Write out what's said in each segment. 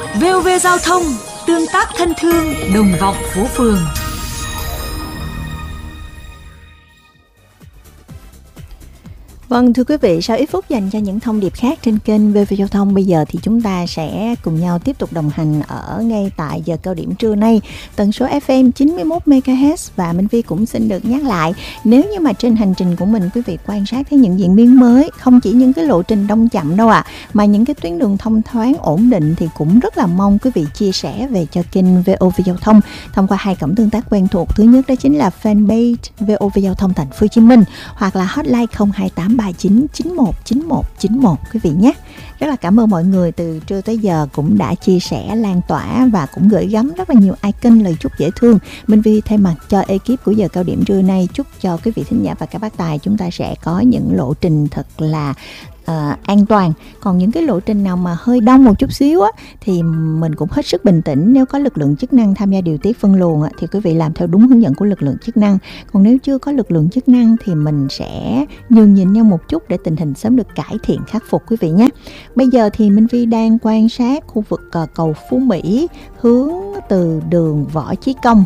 VOV Giao thông, tương tác thân thương, đồng vọng phố phường. Vâng, thưa quý vị, sau ít phút dành cho những thông điệp khác trên kênh VV Giao thông, bây giờ thì chúng ta sẽ cùng nhau tiếp tục đồng hành ở ngay tại giờ cao điểm trưa nay, tần số FM 91 MHz. Và Minh Vi cũng xin được nhắc lại, nếu như mà trên hành trình của mình quý vị quan sát thấy những diễn biến mới, không chỉ những cái lộ trình đông chậm đâu ạ, mà những cái tuyến đường thông thoáng ổn định, thì cũng rất là mong quý vị chia sẻ về cho kênh VOV Giao thông thông qua hai cổng tương tác quen thuộc. Thứ nhất đó chính là fanpage VOV Giao thông Thành phố Hồ Chí Minh, hoặc là hotline 028 39 91 91 91 quý vị nhé. Rất là cảm ơn mọi người từ trưa tới giờ cũng đã chia sẻ, lan tỏa và cũng gửi gắm rất là nhiều icon lời chúc dễ thương. Minh Vi thay mặt cho ekip của giờ cao điểm trưa nay chúc cho quý vị thính giả và các bác tài chúng ta sẽ có những lộ trình thật là an toàn. Còn những cái lộ trình nào mà hơi đông một chút xíu á, thì mình cũng hết sức bình tĩnh. Nếu có lực lượng chức năng tham gia điều tiết phân luồng á, thì quý vị làm theo đúng hướng dẫn của lực lượng chức năng. Còn nếu chưa có lực lượng chức năng thì mình sẽ nhường nhịn nhau một chút để tình hình sớm được cải thiện, khắc phục quý vị nhé. Bây giờ thì Minh Vi đang quan sát khu vực cầu Phú Mỹ hướng từ đường Võ Chí Công.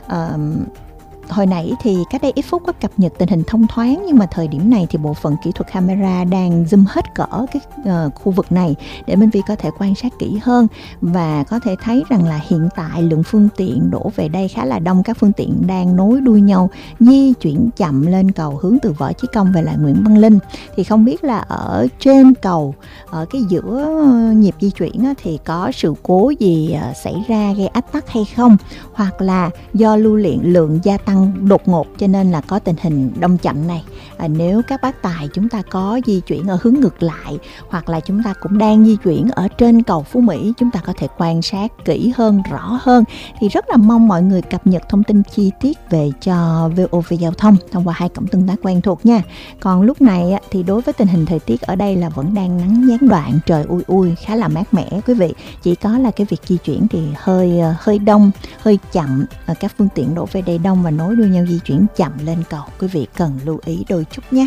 Hồi nãy thì cách đây ít phút có cập nhật tình hình thông thoáng, nhưng mà thời điểm này thì bộ phận kỹ thuật camera đang zoom hết cỡ cái khu vực này để Minh Vi có thể quan sát kỹ hơn, và có thể thấy rằng là hiện tại lượng phương tiện đổ về đây khá là đông. Các phương tiện đang nối đuôi nhau di chuyển chậm lên cầu hướng từ Võ Chí Công về lại Nguyễn Văn Linh. Thì không biết là ở trên cầu, ở cái giữa nhịp di chuyển á, thì có sự cố gì xảy ra gây ách tắc hay không, hoặc là do lưu lượng gia tăng đột ngột cho nên là có tình hình đông chậm này. Nếu các bác tài chúng ta có di chuyển ở hướng ngược lại, hoặc là chúng ta cũng đang di chuyển ở trên cầu Phú Mỹ, chúng ta có thể quan sát kỹ hơn, rõ hơn, thì rất là mong mọi người cập nhật thông tin chi tiết về cho VOV Giao thông thông qua hai cổng tương tác quen thuộc nha. Còn lúc này thì đối với tình hình thời tiết ở đây là vẫn đang nắng gián đoạn, trời ui ui, khá là mát mẻ quý vị. Chỉ có là cái việc di chuyển thì hơi đông, hơi chậm. Các phương tiện đổ về đây đông và nối đuôi nhau di chuyển chậm lên cầu, quý vị cần lưu ý đôi chút nhé.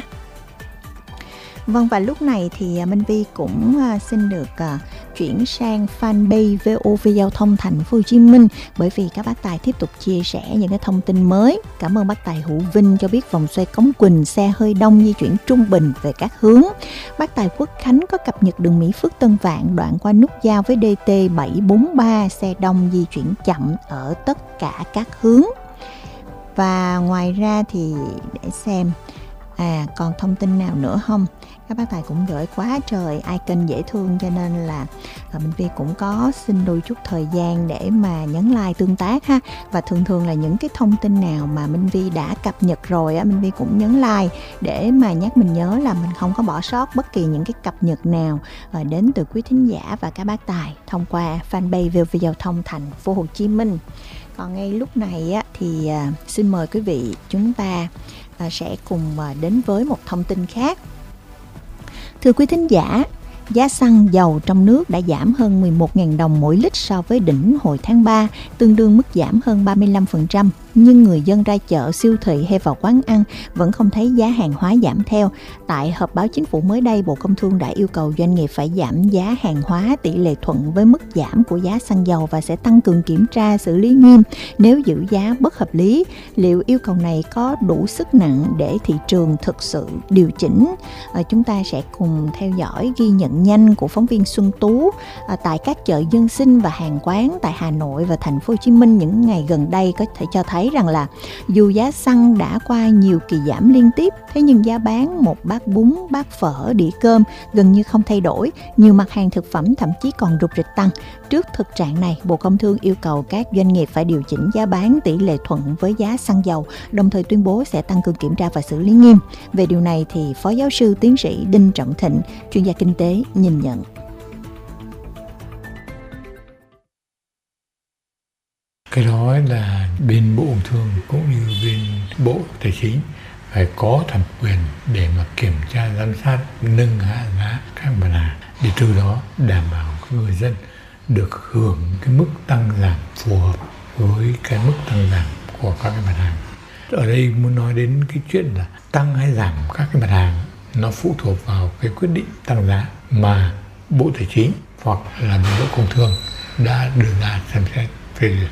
Vâng, và lúc này thì Minh Vi cũng xin được chuyển sang fanpage VOV Giao thông Thành phố Hồ Chí Minh, bởi vì các bác tài tiếp tục chia sẻ những cái thông tin mới. Cảm ơn bác tài Hữu Vinh cho biết vòng xoay Cống Quỳnh xe hơi đông di chuyển trung bình về các hướng. Bác tài Quốc Khánh có cập nhật đường Mỹ Phước Tân Vạn đoạn qua nút giao với DT 743 xe đông di chuyển chậm ở tất cả các hướng. Và ngoài ra thì để xem còn thông tin nào nữa không. Các bác tài cũng gửi quá trời icon dễ thương, cho nên là Minh Vi cũng có xin đôi chút thời gian để mà nhấn like tương tác ha. Và thường là những cái thông tin nào mà Minh Vi đã cập nhật rồi á, Minh Vi cũng nhấn like để mà nhắc mình nhớ là mình không có bỏ sót bất kỳ những cái cập nhật nào đến từ quý thính giả và các bác tài thông qua fanpage VOV Giao thông Thành phố Hồ Chí Minh. Còn ngay lúc này á, thì xin mời quý vị chúng ta sẽ cùng đến với một thông tin khác. Thưa quý thính giả, giá xăng dầu trong nước đã giảm hơn 11.000 đồng mỗi lít so với đỉnh hồi tháng 3, tương đương mức giảm hơn 35%. Nhưng người dân ra chợ, siêu thị hay vào quán ăn vẫn không thấy giá hàng hóa giảm theo. Tại họp báo chính phủ mới đây, Bộ Công Thương đã yêu cầu doanh nghiệp phải giảm giá hàng hóa tỷ lệ thuận với mức giảm của giá xăng dầu và sẽ tăng cường kiểm tra xử lý nghiêm nếu giữ giá bất hợp lý. Liệu yêu cầu này có đủ sức nặng để thị trường thực sự điều chỉnh? Chúng ta sẽ cùng theo dõi ghi nhận nhanh của phóng viên Xuân Tú tại các chợ dân sinh và hàng quán tại Hà Nội và Thành phố Hồ Chí Minh những ngày gần đây, có thể cho thấy rằng là dù giá xăng đã qua nhiều kỳ giảm liên tiếp, thế nhưng giá bán một bát bún, bát phở, đĩa cơm gần như không thay đổi. Nhiều mặt hàng thực phẩm thậm chí còn rục rịch tăng. Trước thực trạng này, Bộ Công Thương yêu cầu các doanh nghiệp phải điều chỉnh giá bán tỷ lệ thuận với giá xăng dầu, đồng thời tuyên bố sẽ tăng cường kiểm tra và xử lý nghiêm. Về điều này thì Phó Giáo sư Tiến sĩ Đinh Trọng Thịnh, chuyên gia kinh tế, nhìn nhận. Cái đó là bên Bộ Công Thương cũng như bên Bộ Tài chính phải có thẩm quyền để mà kiểm tra, giám sát, nâng hạ giá các mặt hàng, để từ đó đảm bảo người dân được hưởng cái mức tăng giảm phù hợp với cái mức tăng giảm của các cái mặt hàng. Ở đây muốn nói đến cái chuyện là tăng hay giảm các cái mặt hàng, nó phụ thuộc vào cái quyết định tăng giá mà Bộ Tài chính hoặc là Bộ Công Thương đã đưa ra xem xét phê duyệt.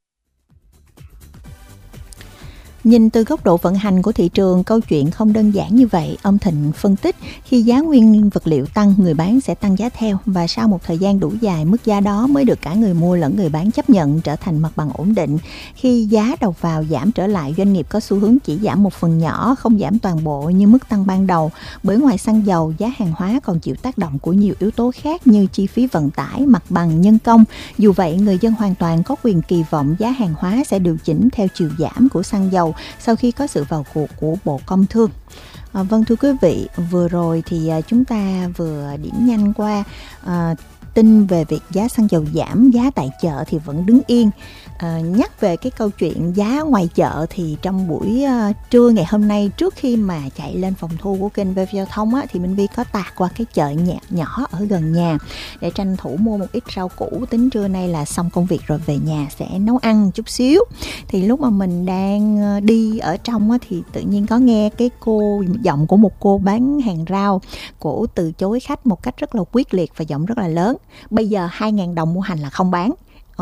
Nhìn từ góc độ vận hành của thị trường, câu chuyện không đơn giản như vậy. Ông Thịnh phân tích, khi giá nguyên vật liệu tăng, người bán sẽ tăng giá theo, và sau một thời gian đủ dài, mức giá đó mới được cả người mua lẫn người bán chấp nhận, trở thành mặt bằng ổn định. Khi giá đầu vào giảm trở lại, doanh nghiệp có xu hướng chỉ giảm một phần nhỏ, không giảm toàn bộ như mức tăng ban đầu. Bởi ngoài xăng dầu, giá hàng hóa còn chịu tác động của nhiều yếu tố khác như chi phí vận tải, mặt bằng, nhân công. Dù vậy, người dân hoàn toàn có quyền kỳ vọng giá hàng hóa sẽ điều chỉnh theo chiều giảm của xăng dầu sau khi có sự vào cuộc của Bộ Công Thương. Vâng, thưa quý vị, vừa rồi thì chúng ta vừa điểm nhanh qua tin về việc giá xăng dầu giảm, giá tại chợ thì vẫn đứng yên. Nhắc về cái câu chuyện giá ngoài chợ thì trong buổi trưa ngày hôm nay, trước khi mà chạy lên phòng thu của kênh VV Giao thông á, thì Minh Vi có tạt qua cái chợ nhỏ ở gần nhà để tranh thủ mua một ít rau củ, tính trưa nay là xong công việc rồi về nhà sẽ nấu ăn chút xíu. Thì lúc mà mình đang đi ở trong á, thì tự nhiên có nghe cái giọng của một cô bán hàng rau. Cổ từ chối khách một cách rất là quyết liệt và giọng rất là lớn: bây giờ 2.000 đồng mua hành là không bán.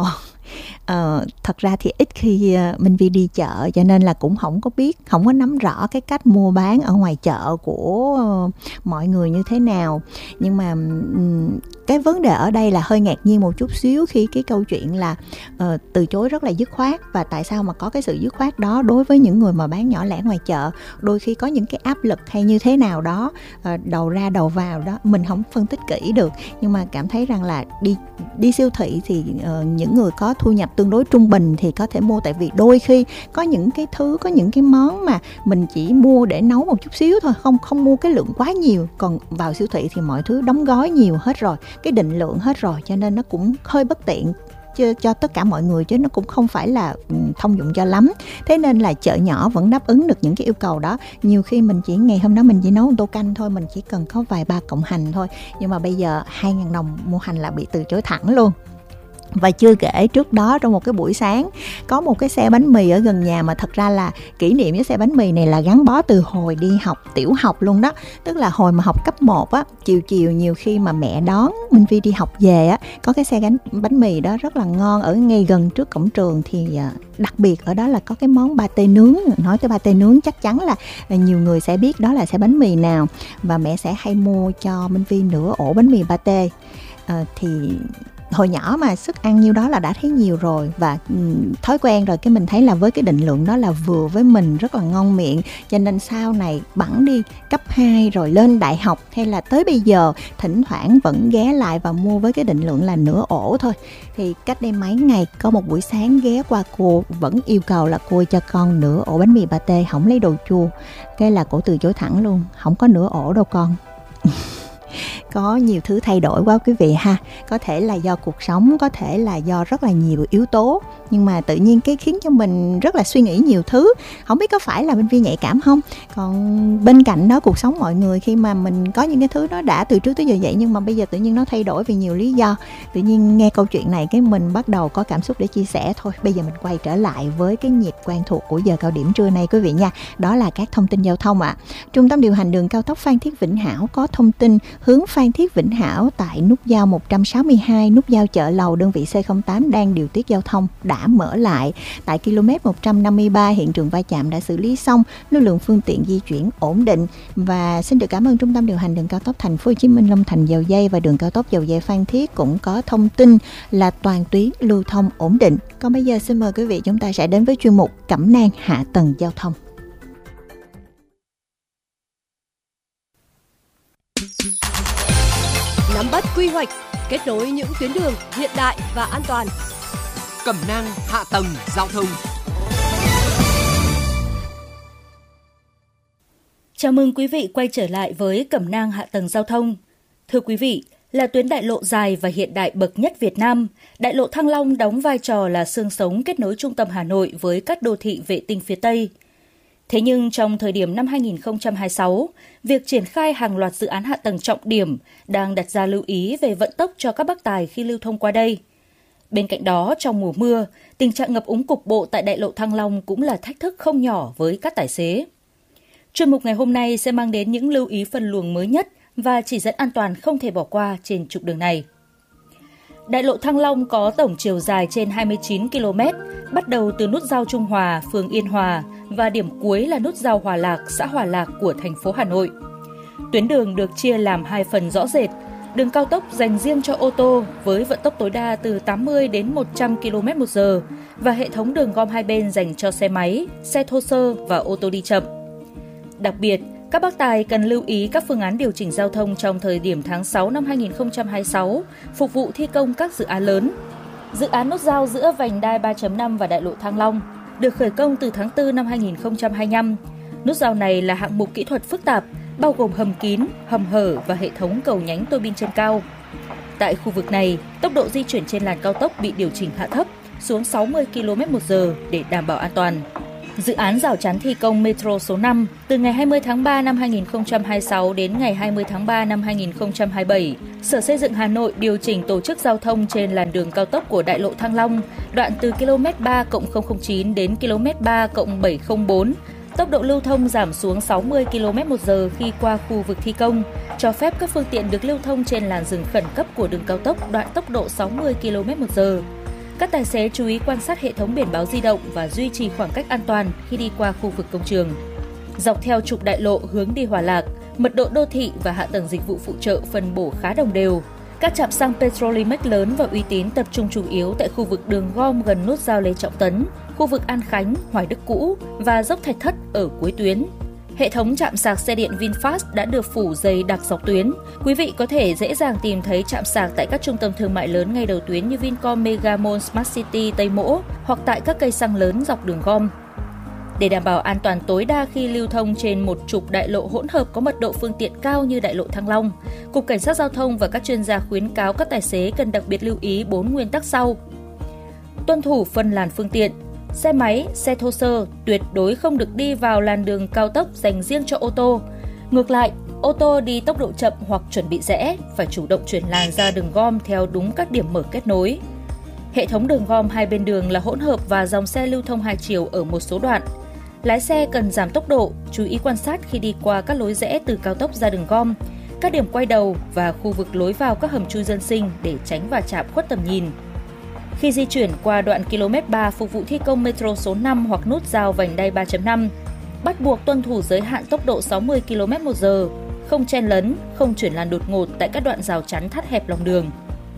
Thật ra thì ít khi Minh Vi đi chợ, cho nên là cũng không có biết, không có nắm rõ cái cách mua bán ở ngoài chợ của mọi người như thế nào. Nhưng mà cái vấn đề ở đây là hơi ngạc nhiên một chút xíu khi cái câu chuyện là từ chối rất là dứt khoát. Và tại sao mà có cái sự dứt khoát đó đối với những người mà bán nhỏ lẻ ngoài chợ? Đôi khi có những cái áp lực hay như thế nào đó, đầu ra đầu vào đó, mình không phân tích kỹ được. Nhưng mà cảm thấy rằng là đi siêu thị thì những người có thu nhập tương đối trung bình thì có thể mua, tại vì đôi khi có những cái thứ, có những cái món mà mình chỉ mua để nấu một chút xíu thôi, không mua cái lượng quá nhiều. Còn vào siêu thị thì mọi thứ đóng gói nhiều hết rồi, cái định lượng hết rồi, cho nên nó cũng hơi bất tiện cho tất cả mọi người, chứ nó cũng không phải là thông dụng cho lắm. Thế nên là chợ nhỏ vẫn đáp ứng được những cái yêu cầu đó. Nhiều khi mình chỉ ngày hôm đó mình chỉ nấu một tô canh thôi, mình chỉ cần có vài ba cọng hành thôi, nhưng mà bây giờ 2.000 đồng mua hành là bị từ chối thẳng luôn. Và chưa kể trước đó trong một cái buổi sáng có một cái xe bánh mì ở gần nhà, mà thật ra là kỷ niệm với xe bánh mì này là gắn bó từ hồi đi học tiểu học luôn đó. Tức là hồi mà học cấp 1 á, chiều nhiều khi mà mẹ đón Minh Vi đi học về á, có cái xe bánh mì đó rất là ngon ở ngay gần trước cổng trường. Thì đặc biệt ở đó là có cái món pate nướng. Nói tới pate nướng chắc chắn là nhiều người sẽ biết đó là xe bánh mì nào. Và mẹ sẽ hay mua cho Minh Vi nửa ổ bánh mì pate. Thì hồi nhỏ mà sức ăn nhiêu đó là đã thấy nhiều rồi, và thói quen rồi, cái mình thấy là với cái định lượng đó là vừa với mình, rất là ngon miệng. Cho nên sau này bẵng đi cấp 2 rồi lên đại học hay là tới bây giờ, thỉnh thoảng vẫn ghé lại và mua với cái định lượng là nửa ổ thôi. Thì cách đây mấy ngày có một buổi sáng ghé qua, cô vẫn yêu cầu là cô cho con nửa ổ bánh mì pate, không lấy đồ chua. Cái là cô từ chối thẳng luôn: không có nửa ổ đâu con. Có nhiều thứ thay đổi quá quý vị ha. Có thể là do cuộc sống, có thể là do rất là nhiều yếu tố. Nhưng mà tự nhiên cái khiến cho mình rất là suy nghĩ nhiều thứ. Không biết có phải là Minh Vi nhạy cảm không? Còn bên cạnh đó, cuộc sống mọi người khi mà mình có những cái thứ đó đã từ trước tới giờ vậy, nhưng mà bây giờ tự nhiên nó thay đổi vì nhiều lý do. Tự nhiên nghe câu chuyện này cái mình bắt đầu có cảm xúc để chia sẻ thôi. Bây giờ mình quay trở lại với cái nhịp quen thuộc của giờ cao điểm trưa nay quý vị nha. Đó là các thông tin giao thông ạ. Trung tâm điều hành đường cao tốc Phan Thiết Vĩnh Hảo có thông tin hướng Phan Thiết Vĩnh Hảo tại nút giao 162, nút giao Chợ Lầu, đơn vị C08 đang điều tiết giao thông đã mở lại. Tại km 153, hiện trường va chạm đã xử lý xong, lưu lượng phương tiện di chuyển ổn định. Và xin được cảm ơn Trung tâm điều hành đường cao tốc Thành phố Hồ Chí Minh Long Thành Dầu Giây và đường cao tốc Dầu Giây Phan Thiết cũng có thông tin là toàn tuyến lưu thông ổn định. Còn bây giờ xin mời quý vị chúng ta sẽ đến với chuyên mục Cẩm nang hạ tầng giao thông. Nắm bắt quy hoạch, kết nối những tuyến đường hiện đại và an toàn. Cẩm nang hạ tầng giao thông. Chào mừng quý vị quay trở lại với Cẩm nang hạ tầng giao thông. Thưa quý vị, là tuyến đại lộ dài và hiện đại bậc nhất Việt Nam, đại lộ Thăng Long đóng vai trò là xương sống kết nối trung tâm Hà Nội với các đô thị vệ tinh phía Tây. Thế nhưng trong thời điểm năm 2026, việc triển khai hàng loạt dự án hạ tầng trọng điểm đang đặt ra lưu ý về vận tốc cho các bác tài khi lưu thông qua đây. Bên cạnh đó, trong mùa mưa, tình trạng ngập úng cục bộ tại đại lộ Thăng Long cũng là thách thức không nhỏ với các tài xế. Chuyên mục ngày hôm nay sẽ mang đến những lưu ý phân luồng mới nhất và chỉ dẫn an toàn không thể bỏ qua trên trục đường này. Đại lộ Thăng Long có tổng chiều dài trên 29 km, bắt đầu từ nút giao Trung Hòa, phường Yên Hòa và điểm cuối là nút giao Hòa Lạc, xã Hòa Lạc của thành phố Hà Nội. Tuyến đường được chia làm 2 phần rõ rệt. Đường cao tốc dành riêng cho ô tô với vận tốc tối đa từ 80 đến 100 km/h và hệ thống đường gom hai bên dành cho xe máy, xe thô sơ và ô tô đi chậm. Đặc biệt, các bác tài cần lưu ý các phương án điều chỉnh giao thông trong thời điểm tháng 6 năm 2026, phục vụ thi công các dự án lớn. Dự án nút giao giữa vành đai 3.5 và đại lộ Thăng Long được khởi công từ tháng 4 năm 2025. Nút giao này là hạng mục kỹ thuật phức tạp, bao gồm hầm kín, hầm hở và hệ thống cầu nhánh tua bin trên cao. Tại khu vực này, tốc độ di chuyển trên làn cao tốc bị điều chỉnh hạ thấp xuống 60 km/h để đảm bảo an toàn. Dự án rào chắn thi công Metro số 5 từ ngày 20 tháng 3 năm 2026 đến ngày 20 tháng 3 năm 2027, Sở Xây dựng Hà Nội điều chỉnh tổ chức giao thông trên làn đường cao tốc của đại lộ Thăng Long, đoạn từ km 3+009 đến km 3+704. Tốc độ lưu thông giảm xuống 60 km/h khi qua khu vực thi công, cho phép các phương tiện được lưu thông trên làn dừng khẩn cấp của đường cao tốc đoạn tốc độ 60 km/h. Các tài xế chú ý quan sát hệ thống biển báo di động và duy trì khoảng cách an toàn khi đi qua khu vực công trường. Dọc theo trục đại lộ hướng đi Hòa Lạc, mật độ đô thị và hạ tầng dịch vụ phụ trợ phân bổ khá đồng đều. Các trạm xăng Petrolimex lớn và uy tín tập trung chủ yếu tại khu vực đường gom gần nút giao Lê Trọng Tấn, khu vực An Khánh, Hoài Đức cũ và dốc Thạch Thất ở cuối tuyến. Hệ thống trạm sạc xe điện VinFast đã được phủ dày đặc dọc tuyến. Quý vị có thể dễ dàng tìm thấy trạm sạc tại các trung tâm thương mại lớn ngay đầu tuyến như Vincom Megamall Smart City Tây Mỗ hoặc tại các cây xăng lớn dọc đường gom. Để đảm bảo an toàn tối đa khi lưu thông trên một trục đại lộ hỗn hợp có mật độ phương tiện cao như đại lộ Thăng Long, Cục Cảnh sát Giao thông và các chuyên gia khuyến cáo các tài xế cần đặc biệt lưu ý 4 nguyên tắc sau. Tuân thủ phân làn phương tiện. Xe máy, xe thô sơ tuyệt đối không được đi vào làn đường cao tốc dành riêng cho ô tô. Ngược lại, ô tô đi tốc độ chậm hoặc chuẩn bị rẽ phải chủ động chuyển làn ra đường gom theo đúng các điểm mở kết nối. Hệ thống đường gom hai bên đường là hỗn hợp và dòng xe lưu thông hai chiều ở một số đoạn. Lái xe cần giảm tốc độ, chú ý quan sát khi đi qua các lối rẽ từ cao tốc ra đường gom, các điểm quay đầu và khu vực lối vào các hầm chui dân sinh để tránh va chạm khuất tầm nhìn. Khi di chuyển qua đoạn km 3 phục vụ thi công Metro số 5 hoặc nút giao vành đai 3.5, bắt buộc tuân thủ giới hạn tốc độ 60 km/h, không chen lấn, không chuyển làn đột ngột tại các đoạn rào chắn thắt hẹp lòng đường.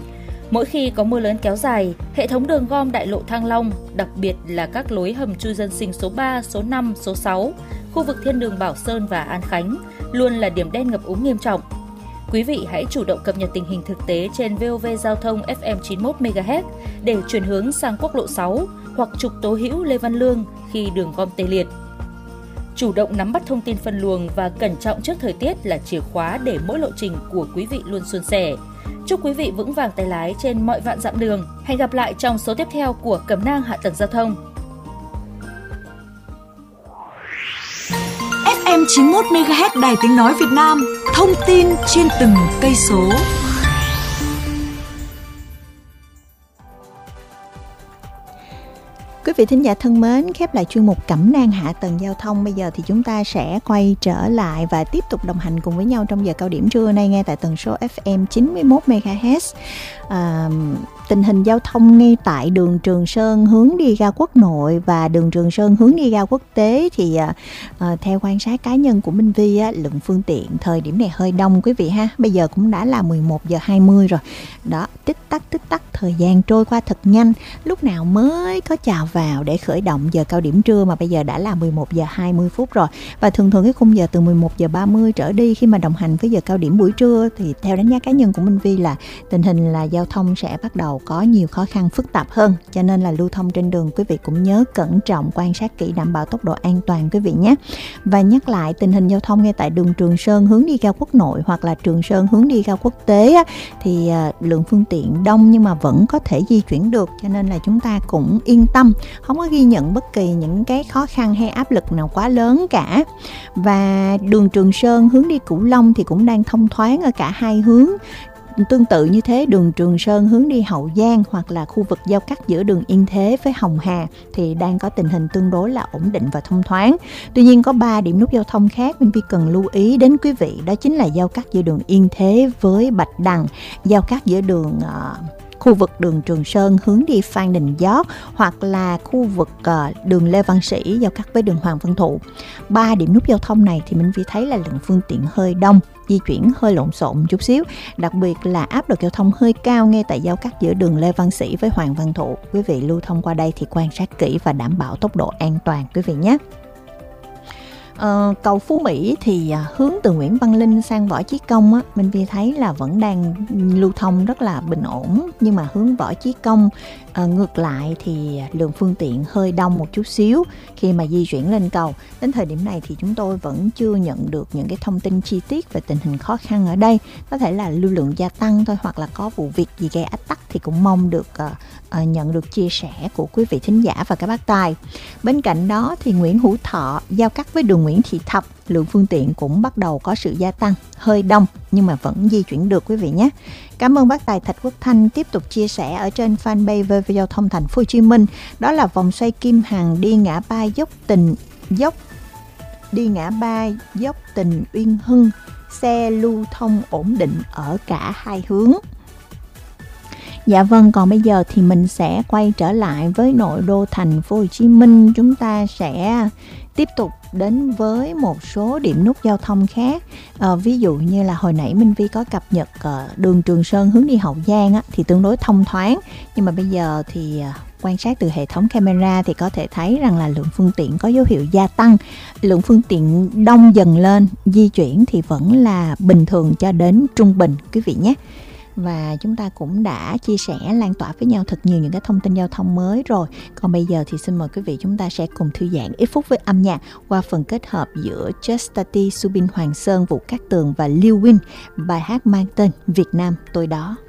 Mỗi khi có mưa lớn kéo dài, hệ thống đường gom đại lộ Thăng Long, đặc biệt là các lối hầm chui dân sinh số 3, số 5, số 6, khu vực thiên đường Bảo Sơn và An Khánh, luôn là điểm đen ngập úng nghiêm trọng. Quý vị hãy chủ động cập nhật tình hình thực tế trên VOV Giao thông FM 91 MHz để chuyển hướng sang quốc lộ 6 hoặc trục Tố Hữu Lê Văn Lương khi đường gom tê liệt. Chủ động nắm bắt thông tin phân luồng và cẩn trọng trước thời tiết là chìa khóa để mỗi lộ trình của quý vị luôn suôn sẻ. Chúc quý vị vững vàng tay lái trên mọi vạn dặm đường. Hẹn gặp lại trong số tiếp theo của Cẩm nang hạ tầng giao thông. FM 91 MHz Đài Tiếng nói Việt Nam, thông tin trên từng cây số. Quý vị thính giả thân mến, khép lại chuyên mục Cẩm nang hạ tầng giao thông. Bây giờ thì chúng ta sẽ quay trở lại và tiếp tục đồng hành cùng với nhau trong giờ cao điểm trưa nay nghe tại tần số FM 91 MHz. Tình hình giao thông ngay tại đường Trường Sơn hướng đi ga Quốc Nội và đường Trường Sơn hướng đi ga Quốc Tế thì theo quan sát cá nhân của Minh Vi lượng phương tiện thời điểm này hơi đông quý vị ha. Bây giờ cũng đã là 11 giờ 20 rồi. Đó, tích tắc thời gian trôi qua thật nhanh. Lúc nào mới có chào vào để khởi động giờ cao điểm trưa mà bây giờ đã là 11 giờ 20 phút rồi. Và thường cái khung giờ từ 11 giờ 30 trở đi khi mà đồng hành với giờ cao điểm buổi trưa thì theo đánh giá cá nhân của Minh Vi là tình hình là giao thông sẽ bắt đầu có nhiều khó khăn phức tạp hơn, cho nên là lưu thông trên đường quý vị cũng nhớ cẩn trọng, quan sát kỹ, đảm bảo tốc độ an toàn quý vị nhé. Và nhắc lại tình hình giao thông ngay tại đường Trường Sơn hướng đi ga Quốc Nội hoặc là Trường Sơn hướng đi ga Quốc Tế thì lượng phương tiện đông nhưng mà vẫn có thể di chuyển được, cho nên là chúng ta cũng yên tâm, không có ghi nhận bất kỳ những cái khó khăn hay áp lực nào quá lớn cả. Và đường Trường Sơn hướng đi Cửu Long thì cũng đang thông thoáng ở cả hai hướng. Tương tự như thế, đường Trường Sơn hướng đi Hậu Giang hoặc là khu vực giao cắt giữa đường Yên Thế với Hồng Hà thì đang có tình hình tương đối là ổn định và thông thoáng. Tuy nhiên có 3 điểm nút giao thông khác mình cần lưu ý đến quý vị, đó chính là giao cắt giữa đường Yên Thế với Bạch Đằng, giao cắt giữa đường khu vực đường Trường Sơn hướng đi Phan Đình Giót, hoặc là khu vực đường Lê Văn Sĩ giao cắt với đường Hoàng Văn Thụ. 3 điểm nút giao thông này thì Minh Vi thấy là lượng phương tiện hơi đông, di chuyển hơi lộn xộn chút xíu, đặc biệt là áp lực giao thông hơi cao ngay tại giao cắt giữa đường Lê Văn Sĩ với Hoàng Văn Thụ. Quý vị lưu thông qua đây thì quan sát kỹ và đảm bảo tốc độ an toàn quý vị nhé. Cầu Phú Mỹ thì hướng từ Nguyễn Văn Linh sang Võ Chí Công á, mình Vi thấy là vẫn đang lưu thông rất là bình ổn, nhưng mà hướng Võ Chí Công ngược lại thì lượng phương tiện hơi đông một chút xíu khi mà di chuyển lên cầu. Đến thời điểm này thì chúng tôi vẫn chưa nhận được những cái thông tin chi tiết về tình hình khó khăn ở đây. Có thể là lưu lượng gia tăng thôi, hoặc là có vụ việc gì gây ách tắc thì cũng mong được nhận được chia sẻ của quý vị thính giả và các bác tài. Bên cạnh đó thì Nguyễn Hữu Thọ giao cắt với đường Nguyễn Thị Thập, lượng phương tiện cũng bắt đầu có sự gia tăng, hơi đông nhưng mà vẫn di chuyển được quý vị nhé. Cảm ơn bác tài Thạch Quốc Thanh tiếp tục chia sẻ ở trên fanpage VV Giao thông Thành phố Hồ Chí Minh. Đó là vòng xoay Kim Hằng đi ngã ba dốc Tình Uyên Hưng, xe lưu thông ổn định ở cả hai hướng. Dạ vâng, còn bây giờ thì mình sẽ quay trở lại với nội đô Thành phố Hồ Chí Minh. Chúng ta sẽ tiếp tục đến với một số điểm nút giao thông khác. Ví dụ như là hồi nãy Minh Vi có cập nhật đường Trường Sơn hướng đi Hậu Giang á, thì tương đối thông thoáng. Nhưng mà bây giờ thì quan sát từ hệ thống camera thì có thể thấy rằng là lượng phương tiện có dấu hiệu gia tăng. Lượng phương tiện đông dần lên, di chuyển thì vẫn là bình thường cho đến trung bình quý vị nhé. Và chúng ta cũng đã chia sẻ lan tỏa với nhau thật nhiều những cái thông tin giao thông mới rồi. Còn bây giờ thì xin mời quý vị chúng ta sẽ cùng thư giãn ít phút với âm nhạc qua phần kết hợp giữa Justati, Subin Hoàng Sơn, Vũ Cát Tường và Lưu Win, bài hát mang tên Việt Nam Tôi Đó.